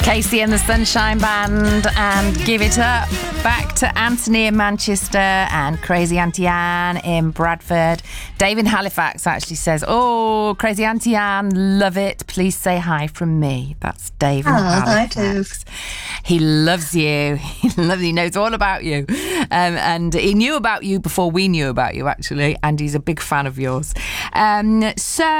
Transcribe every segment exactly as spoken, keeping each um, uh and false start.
Casey and the Sunshine Band and Give It Up. Back to Anthony in Manchester and Crazy Auntie Anne in Bradford. Dave in Halifax actually says, oh, Crazy Auntie Anne, love it. Please say hi from me. That's Dave in oh, Halifax. I do. He loves you. He loves you. He knows all about you. Um, and he knew about you before we knew about you, actually. And he's a big fan of yours. Um,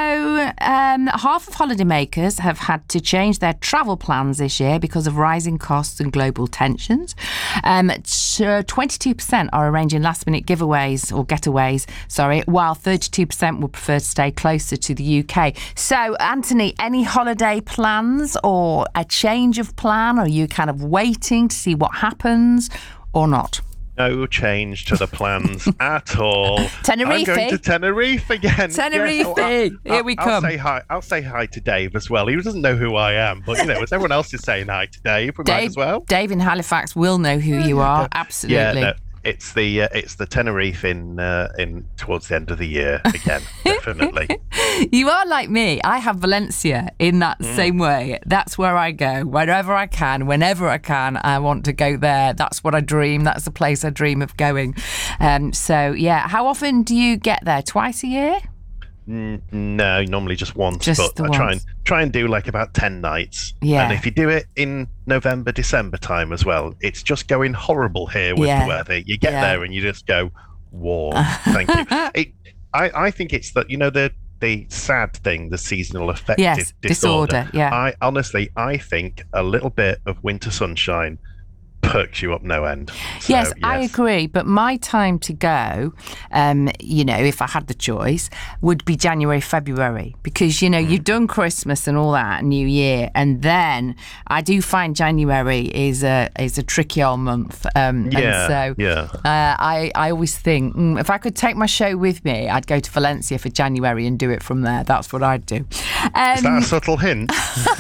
so um, half of holidaymakers have had to change their travel plans this year because of rising costs and global tensions. Um, so twenty-two percent are arranging last-minute giveaways or getaways, sorry, while thirty-two percent would prefer to stay closer to the U K. So, Anthony, any holiday plans or a change of plan? Or are you kind of waiting to see what happens or not? No change to the plans at all. Tenerife. I'm going to Tenerife again. Tenerife. Yes. Oh, I'll, Here we I'll, come. I'll say hi. I'll say hi to Dave as well. He doesn't know who I am, but you know, as everyone else is saying hi to Dave, we Dave, might as well. Dave in Halifax will know who you are. Absolutely. Yeah, no, it's the uh, it's the Tenerife in uh, in towards the end of the year again. Definitely. You are like me. I have Valencia in that mm. same way. That's where I go. Wherever I can, whenever I can, I want to go there. That's what I dream. That's the place I dream of going. Um, so, yeah. How often do you get there? Twice a year? Mm, no, normally just once. Just but the I once. try and try and do like about ten nights. Yeah. And if you do it in November, December time as well, it's just going horrible here with yeah. the weather. You get yeah. there and you just go warm. Thank you. It, I, I think it's that, you know, the the sad thing, the seasonal affective yes, disorder. disorder. Yeah. I honestly, I think a little bit of winter sunshine perks you up no end. So, yes, yes, I agree. But my time to go, um, you know, if I had the choice, would be January, February. Because, you know, mm. you've done Christmas and all that, New Year. And then I do find January is a is a tricky old month. Um, yeah, and so yeah. Uh, I, I always think, mm, if I could take my show with me, I'd go to Valencia for January and do it from there. That's what I'd do. Um, is that a subtle hint?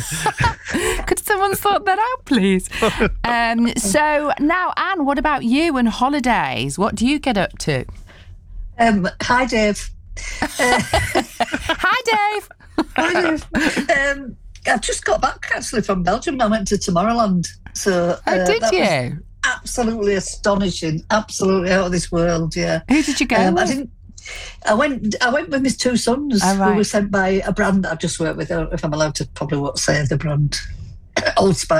Could someone sort that out, please? Um, so now, Anne, what about you and holidays? What do you get up to? Um, hi, Dave. Uh, Hi, Dave. hi, Dave. Um, I've just got back actually from Belgium. I went to Tomorrowland. So, uh, oh, did that you? Was absolutely astonishing. Absolutely out of this world. Yeah. Who did you go um, with? I didn't. I went. I went with my two sons, oh, right. who were sent by a brand that I've just worked with. If I'm allowed to, probably won't say the brand. Old Spice.